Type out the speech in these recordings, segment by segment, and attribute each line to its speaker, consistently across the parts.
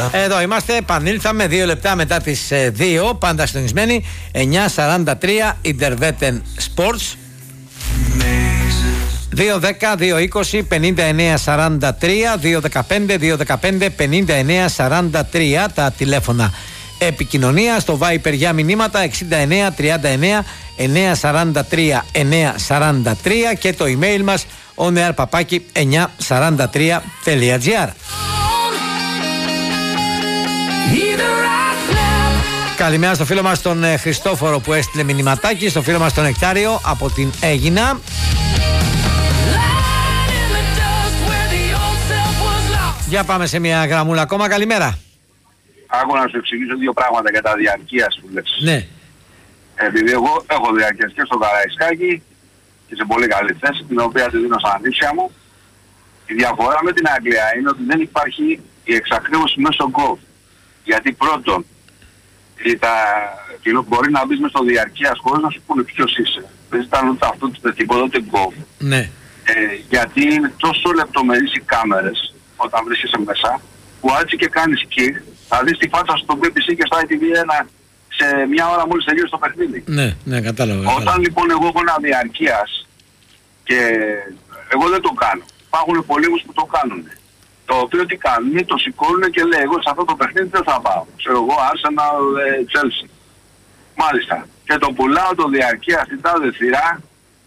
Speaker 1: Εδώ είμαστε, επανήλθαμε 2 λεπτά μετά τις 2, πάντα συντονισμένοι. 9:43 Interveten Sports. 2-10-2-20-59-43, 2-15-2-15-59-43 τα τηλέφωνα επικοινωνία. Στο Viper για μηνύματα 69-39-943-943 και το email μας oneairpapaki943.gr. Καλημέρα στο φίλο μας τον Χριστόφορο που έστειλε μηνυματάκι, στο φίλο μας τον Νεκτάριο από την Αίγινα. Για πάμε σε μια γραμμούλα ακόμα. Καλημέρα.
Speaker 2: Άκου να σου εξηγήσω δύο πράγματα για τα διαρκείας που λες.
Speaker 1: Ναι.
Speaker 2: Επειδή εγώ έχω διαρκείας και στο Καραϊσκάκι και σε πολύ καλή θέση, την οποία τη δίνω στα ανήψια μου. Η διαφορά με την Αγγλία είναι ότι δεν υπάρχει η εξακρίβωση μέσω γκολ. Γιατί πρώτον, μπορεί να μπεις μες στο διαρκείας χωρίς να σου πούνε ποιος είσαι. Δεν ζητάνε ούτε αυτό, ούτε τίποτα, ούτε γκολ.
Speaker 1: Ναι.
Speaker 2: Γιατί είναι τόσο λεπτομερείς οι κάμερες όταν βρίσκεσαι μέσα, που έτσι και κάνεις kick, θα δεις τη φάτσα στο BBC και στο ITV1 σε μια ώρα μόλις τελειώσει το παιχνίδι.
Speaker 1: Ναι, ναι, κατάλαβα.
Speaker 2: Όταν λοιπόν εγώ έχω ένα διαρκείας και εγώ δεν το κάνω, υπάρχουν πολλοί που το κάνουν. Το οποίο τι κάνουν, το σηκώνουν και λέει εγώ σε αυτό το παιχνίδι δεν θα πάω. Ξέρω εγώ, Arsenal, Chelsea. Μάλιστα. Και το πουλάω το διαρκεία στην τάδε θυρά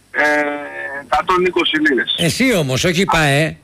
Speaker 2: 120 λίρες.
Speaker 1: Εσύ όμως, όχι η ΠΑΕ.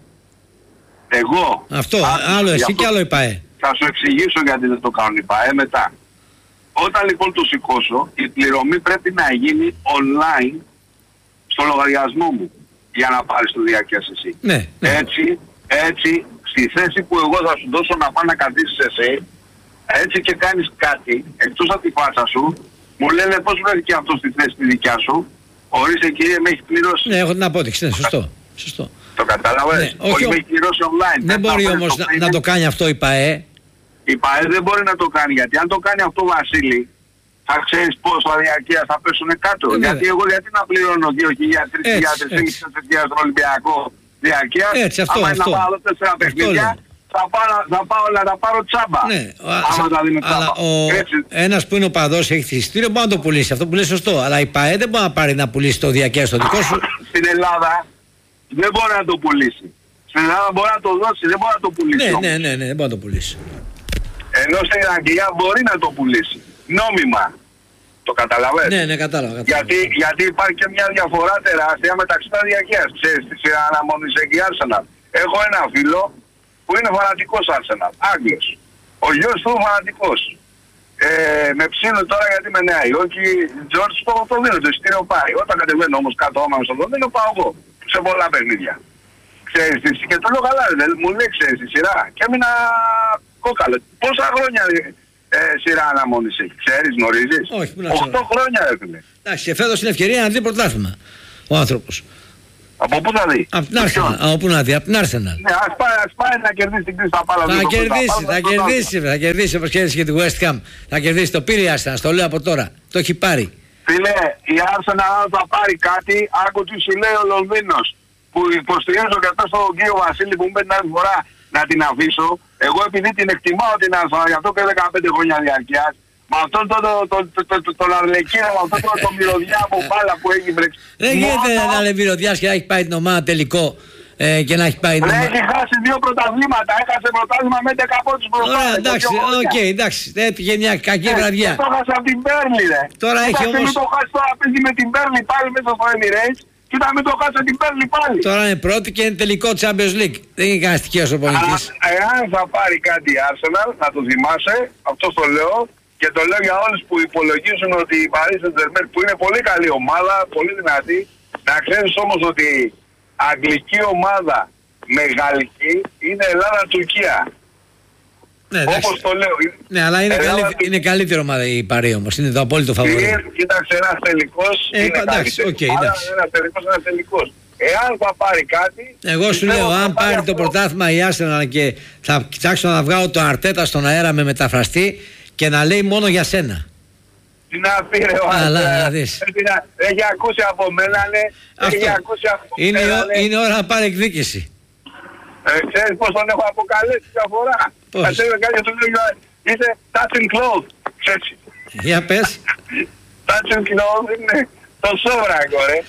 Speaker 2: Εγώ.
Speaker 1: Αυτό, άλλο εσύ και άλλο η ΠΑΕ.
Speaker 2: Θα σου εξηγήσω γιατί δεν το κάνουν η ΠΑΕ μετά. Όταν λοιπόν το σηκώσω, η πληρωμή πρέπει να γίνει online στο λογαριασμό μου για να πάρεις το διαρκείας εσύ.
Speaker 1: Ναι, ναι.
Speaker 2: Έτσι, στη θέση που εγώ θα σου δώσω να πάω να καθίσεις εσύ, έτσι και κάνεις κάτι, εκτός από τη φάτσα σου, μου λένε πώς βρέθηκε αυτό στη θέση τη δικιά σου, ορίστε κύριε με έχει πληρώσει.
Speaker 1: Ναι, έχω την απόδειξη, ναι, σωστό.
Speaker 2: Το κατάλαβες,
Speaker 1: ναι,
Speaker 2: όχι με έχει πληρώσει online.
Speaker 1: Δεν μπορεί όμως να το κάνει αυτό η ΠΑΕ.
Speaker 2: Η ΠΑΕ δεν μπορεί να το κάνει, γιατί αν το κάνει αυτό Βασίλη, θα ξέρεις πόσο διαρκεία θα πέσουν κάτω. Γιατί εγώ γιατί να πληρώνω 2.000-3.000 στον Ολυμπιακό διαρκεία, άμα είναι να πάω 4 παιχνίδια, θα πάω να τα πάρω τσάμπα.
Speaker 1: Ναι,
Speaker 2: άμα τα δίνω τσάμπα.
Speaker 1: Ένας που είναι ο παδός έχει εισιτήριο μπορεί να το πουλήσει, αυτό που λέει σωστό. Αλλά η ΠΑΕ δεν μπορεί να πάρει να πουλήσει το διαρκεία στο δικό σου.
Speaker 2: Στην Ελλάδα δεν μπορεί να το πουλήσει. Στην Ελλάδα μπορεί να το δώσει, δεν μπορεί να το πουλήσει.
Speaker 1: Ναι, δεν μπορεί να το πουλήσει.
Speaker 2: Ενώ στην Αγγλία μπορεί να το πουλήσει. Νόμιμα. Το καταλαβαίνεις.
Speaker 1: Ναι, κατάλαβα.
Speaker 2: Γιατί υπάρχει και μια διαφορά τεράστια μεταξύ των διαρκείας. Ξέρεις, τη σειρά αναμονής και Arsenal. Έχω ένα φίλο που είναι φανατικός Arsenal. Άγγλος. Ο γιος του φανατικός. Με ψήνω τώρα γιατί με Νέα Υόρκη, George το δίνω, το εισιτήριο πάει. Όταν κατεβαίνω όμως κάτω άμα στο Λονδίνο πάω εγώ. Σε πολλά παιχνίδια. Ξέρεις, και το λέω καλά, μου λέει ξέρεις τη σειρά. Και έμεινα κόκαλο. Πόσα χρόνια σειρά αναμονής έχει, ξέρεις, γνωρίζεις?
Speaker 1: Όχι, που να ξέρω.
Speaker 2: 8 χρόνια έφυγε.
Speaker 1: Εντάξει, και φέτος είναι ευκαιρία να δει πρωτάθλημα ο άνθρωπος.
Speaker 2: Από πού θα δει?
Speaker 1: Από την Arsenal. Από πού να δει, από την Arsenal.
Speaker 2: Ναι, ας πάει να κερδίσει την Κρίστα Πάλα.
Speaker 1: Θα κερδίσει όπως κέρδισε και τη West Ham. Θα κερδίσει, το πήρε η Arsenal, το λέω από τώρα. Το έχει πάρει.
Speaker 2: Φίλε, η Arsenal αν θα πάρει κάτι, άκου τι σου λέει ο Λονδίνος. Που υποστηρίζω και αυτό στον κύριο Βασίλη που μου είπε την άλλη φορά να την αφήσω. Εγώ επειδή την εκτιμάω την Arsenal, γι' αυτό και 15 χρόνια διαρκείας, με αυτόν τον Αρλεκίνα, με αυτόν τον μυρωδιά από μπάλα που έχει βρέξει.
Speaker 1: Δεν γίνεται να είναι μυρωδιάς και να έχει πάει την ομάδα τελικό και να έχει πάει την ομάδα.
Speaker 2: Έχει χάσει 2 πρωταθλήματα, έχασε πρωτάθλημα με 10 πόντους μπροστά.
Speaker 1: Ωραία, εντάξει, έπηγε μια κακή βραδιά.
Speaker 2: Το έχασε από την Burnley, ρε.
Speaker 1: Τώρα έχει όμως...
Speaker 2: Μην το χάσει τώρα, παίζει με την Burnley πάλι μέσα στο Emirates. Κοίτα, μην το χάσει την Burnley πάλι.
Speaker 1: Τώρα είναι πρώτη και είναι τελικό Champions League. Δεν είναι κανένα στοιχείο ο πολιτής.
Speaker 2: Εάν θα πάρει κάτι η Arsenal, θα το θυμάσαι, αυτό το λέω. Και το λέω για όλους που υπολογίζουν ότι η Paris Saint-Germain, που είναι πολύ καλή ομάδα, πολύ δυνατή, να ξέρεις όμως ότι αγγλική ομάδα μεγαλική είναι Ελλάδα-Τουρκία.
Speaker 1: Ναι,
Speaker 2: όπως το λέω.
Speaker 1: Ναι, αλλά είναι καλύτερη ομάδα η Παρί όμως. Είναι το απόλυτο φαβορί.
Speaker 2: Κοίταξε, ένας τελικός είναι
Speaker 1: εντάξει.
Speaker 2: Ένας τελικός. Εάν θα πάρει κάτι...
Speaker 1: Εγώ σου λέω, αν πάρει το πρωτάθλημα η Arsenal και θα κοιτάξω να βγάλω τον Αρτέτα στον αέρα με μεταφραστή και να λέει μόνο για σένα.
Speaker 2: Τι να πει ρε ο Αρτέτα. Έχει ακούσει από μένα, ναι. Έχει ακούσει από μένα.
Speaker 1: Είναι ώρα να πάρει εκδίκηση.
Speaker 2: Ξέρεις πώς τον έχω αποκαλέσει μια φορά? Κατέβαινε κάποιος του λέει είσαι touch and close. Ξέρεις.
Speaker 1: Για πες.
Speaker 2: Touch and close είναι το σόβρακο ρε.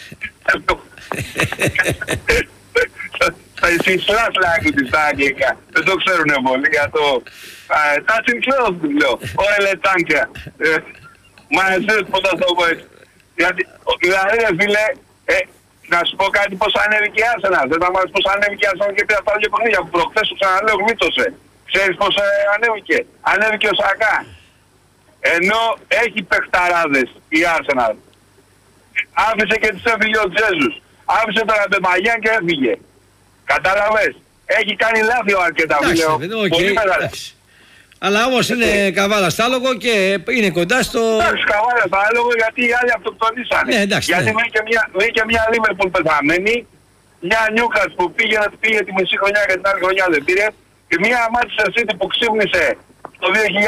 Speaker 2: Στη σλάς language στα αγγλικά. Δεν το ξέρουνε πολύ για το touch and close του λέω. Ωραία τάνκια. Μα εσύ πώς θα το πω έτσι. Δηλαδή ρε φίλε, να σου πω κάτι πώς ανέβηκε η Arsenal. Δεν θα μάθεις πώς ανέβηκε η Arsenal και πήρα αυτά δύο παιχνίδια που προχθές σου ξαναλέω γλίτωσε. Ξέρεις πώς ανέβηκε? Ανέβηκε ο Σακά. Ενώ έχει παιχταράδες η Arsenal. Άφησε και τις έφυγε ο Τζέζους. Άφησε τον Αμπεμαγιάν και έφυγε. Κατάλαβες. Έχει κάνει λάθη ο Αρκετά. Πολύ μεγάλα.
Speaker 1: Αλλά όμως είναι καβάλα στα άλογο και είναι κοντά στο...
Speaker 2: Εντάξει, καβάλα στα άλογο γιατί οι άλλοι αυτοκτονήσανε. Γιατί βγήκε μια Liverpool πεθαμένη, μια Newcastle που πήγε τη μισή χρονιά και την άλλη χρονιά δεν πήρε, και μια Manchester City που ξύπνησε το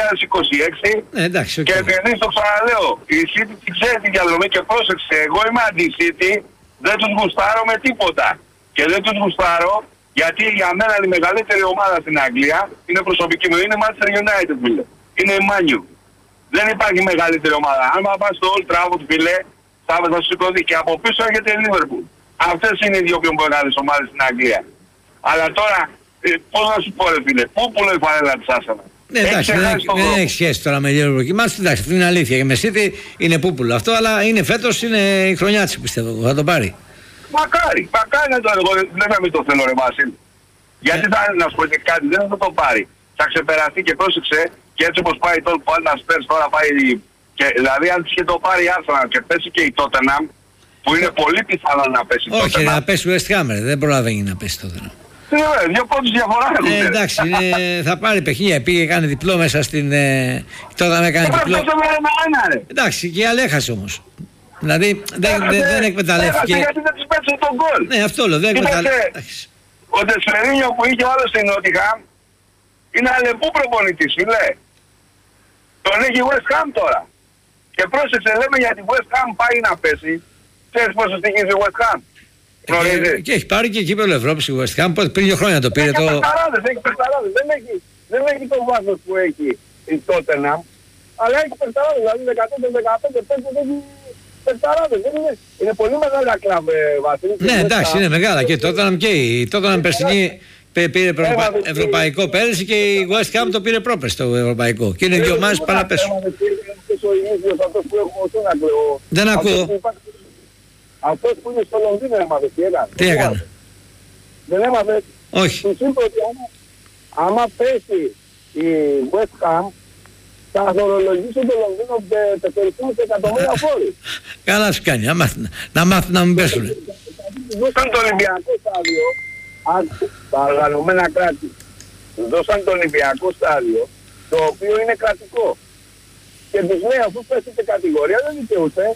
Speaker 2: 2026. Και επειδή το ξαναλέω, η City ξέρει τη διαδρομή και πρόσεξε, εγώ είμαι αντι-City, δεν τους γουστάρω με τίποτα. Και δεν τους γουστάρω γιατί για μένα η μεγαλύτερη ομάδα στην Αγγλία είναι προσωπική μου, είναι Manchester United φίλε. Είναι η Man U. Δεν υπάρχει μεγαλύτερη ομάδα. Αν πας στο Old Trafford φίλε, θα σου σηκωθεί και από πίσω έρχεται η Liverpool. Αυτές είναι οι δύο πιο μεγάλες ομάδες στην Αγγλία. Αλλά τώρα, πώς να σου πω ρε φίλε, πού πουλάει η φανέλα της Arsenal?
Speaker 1: Ναι, εντάξει, δεν έχει σχέση τώρα με λίγο προκυμάσεις. Εντάξει, αυτό είναι αλήθεια. Και με City είναι πούπουλο αυτό, αλλά είναι φέτος, είναι η χρονιά της πιστεύω. Θα το πάρει.
Speaker 2: Μακάρι να το εγώ δεν με το θέλω ρε Βασίλη. Γιατί θα να σου πω και κάτι, δεν θα το πάρει. Θα ξεπεραστεί και πρόσεξε και έτσι όπως πάει το Πάλνα Σπέρς τώρα πάει. Και, δηλαδή αν και το πάρει η Arsenal και πέσει και η Tottenham, που είναι πολύ πιθανό να πέσει η Tottenham.
Speaker 1: Όχι, να πέσει ο West Ham, δεν προλαβαίνει να πέσει η Tottenham.
Speaker 2: Δύο πόντους διαφορά έχουν.
Speaker 1: Εντάξει, θα πάρει παιχνίδια. Πήγε, κάνει διπλό μέσα στην. Τότε να κάνει διπλό. Εντάξει, και η άλλη έχασε όμως. Δηλαδή δεν εκμεταλλεύτηκε.
Speaker 2: Γιατί δεν τους πέτσε τον γκολ.
Speaker 1: Ναι, αυτό λέω, δεν εκμεταλλεύτηκε.
Speaker 2: Ο Τεσφαιρίνιο που είχε όλο στην Νότιχαμ είναι αλεπού προπονητής, φίλε. Τον έχει West Ham τώρα. Και πρόσεξε, λέμε γιατί West Ham πάει να πέσει. Ξέρεις πόσο στοιχίζει η West Ham?
Speaker 1: Και έχει πάρει και κύπελλο Ευρώπης η West Ham πριν 2 χρόνια το πήρε.
Speaker 2: Έχει παιχταράδες. Δεν έχει το βάθος που έχει η Tottenham. Αλλά έχει παιχταράδες, δηλαδή 14-15 πέντε δεν έχει παιχταράδες. Είναι πολύ μεγάλα κλαμπ, Βασίλη.
Speaker 1: Ναι, εντάξει, είναι μεγάλα και η Tottenham περσινή πήρε ευρωπαϊκό πέρυσι και η West Ham το πήρε πρόπερσι το ευρωπαϊκό. Και είναι δύο ομάδες που παραπέσουν. Δεν ακούω.
Speaker 2: Αυτός που είναι στο Λονδίνο έμαθε, τι έκανε?
Speaker 1: Τι έκανε?
Speaker 2: Δεν έμαθε.
Speaker 1: Όχι.
Speaker 2: Τους είπε ότι άμα πέσει η West Ham θα δωρολογήσει το Λονδίνο 400 εκατομμύρια φόροι.
Speaker 1: Καλά σου κάνει, να μάθουν να μην πέσουν.
Speaker 2: Δώσαν το Ολυμπιακό στάδιο, τα οργανωμένα κράτη, δώσαν το Ολυμπιακό στάδιο, το οποίο είναι κρατικό. Και τους λέει αφού πέσετε κατηγορία δεν δικαιούται.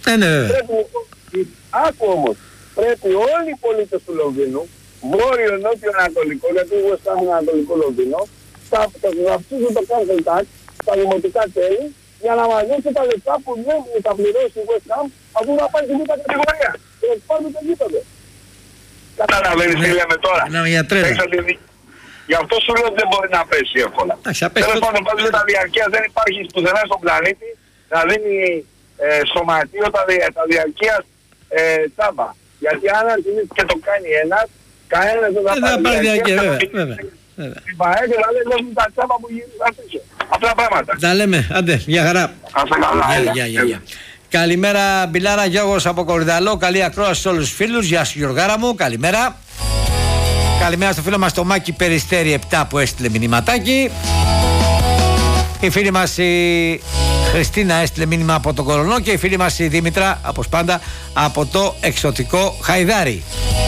Speaker 2: Άκου όμως, πρέπει όλοι οι πολίτες του Λονδίνου, βόρειο, νότιο, ανατολικό, γιατί εγώ αισθάνομαι ανατολικό Λονδίνο, θα αυξήσουν το council tax, τα δημοτικά τέλη, για να μαζέψουν τα λεφτά που δεν θα πληρώσει η West Ham, αφού να πάει στην κατηγορία. Και να πάρουν το γήπεδο. Καταλαβαίνεις τι λέμε τώρα? Γι' αυτό σου λέω ότι δεν μπορεί να πέσει εύκολα. Τέλος πάντων, πάντως τα διαρκεία δεν υπάρχει πουθενά στον πλανήτη να δίνει σωματείο τα διαρκείας τσάμπα. Γιατί αν αρχίσει και το κάνει ένας, κανένας δεν θα πάρει διαρκεία. Βέβαια. Στην ΠΑΕ δηλαδή δώσουν τα τσάμπα που γίνουν πίσω. Απλά πράγματα.
Speaker 1: Τα λέμε, άντε, για χαρά.
Speaker 2: Ας καλά.
Speaker 1: Γεια. Καλημέρα Μπιλάρα, Γιώργος από Κορυδαλό. Καλή ακρόαση σε όλους τους φίλους. Γεια σου Γιωργάρα μου, καλημέρα. Καλημέρα στο φίλο μας το Μάκη Περιστέρη 7 που έστειλε μηνυματάκι. Η φίλη μας η Χριστίνα έστειλε μήνυμα από τον Κορονό και η φίλη μας η Δήμητρα, όπως πάντα, από το εξωτικό Χαϊδάρι.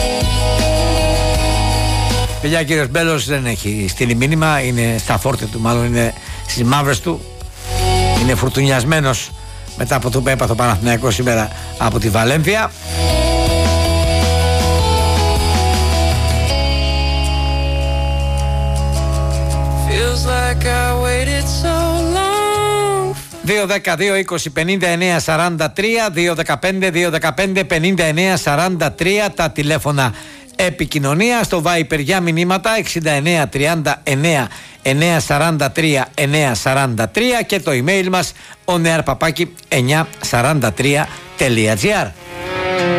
Speaker 1: Παιδιά, κύριος Μπέλος δεν έχει στείλει μήνυμα, είναι στα φόρτια του, μάλλον είναι στις μαύρες του. Είναι φουρτουνιασμένος μετά από το που έπαθε ο Παναθηναϊκός σήμερα από τη Βαλένθια. Like I waited so long. 2-10-2-20-59-43 2-15-2-15-59-43 τα τηλέφωνα επικοινωνία στο Viper για μηνύματα 69 39 943 943 και το email μας onearpapaki943.gr.